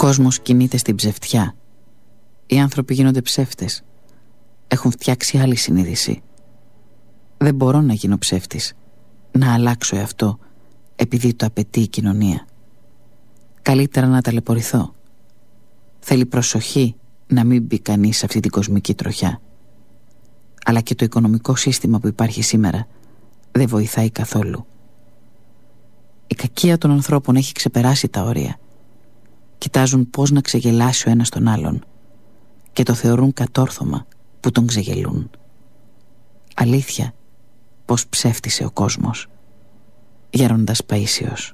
κόσμος κινείται στην ψευτιά. Οι άνθρωποι γίνονται ψεύτες. Έχουν φτιάξει άλλη συνείδηση. Δεν μπορώ να γίνω ψεύτης, να αλλάξω εαυτό επειδή το απαιτεί η κοινωνία. Καλύτερα να ταλαιπωρηθώ. Θέλει προσοχή να μην μπει κανείς σε αυτή την κοσμική τροχιά. Αλλά και το οικονομικό σύστημα που υπάρχει σήμερα δεν βοηθάει καθόλου. Η κακία των ανθρώπων έχει ξεπεράσει τα όρια. Κοιτάζουν πώς να ξεγελάσει ο ένας τον άλλον και το θεωρούν κατόρθωμα που τον ξεγελούν. Αλήθεια πως ψεύτισε ο κόσμος. Γέροντας Παΐσιος.